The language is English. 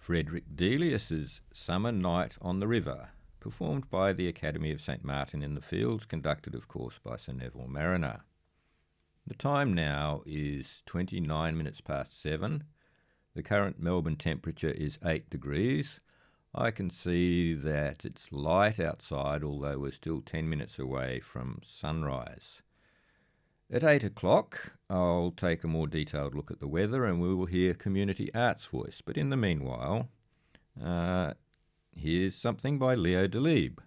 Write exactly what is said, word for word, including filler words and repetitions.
Frederick Delius's Summer Night on the River, performed by the Academy of St Martin in the Fields, conducted of course by Sir Neville Marriner. The time now is twenty-nine minutes past seven. The current Melbourne temperature is eight degrees. I can see that it's light outside, although we're still ten minutes away from sunrise. At eight o'clock, I'll take a more detailed look at the weather and we will hear Community Arts Voice. But in the meanwhile, uh, here's something by Leo Delibes.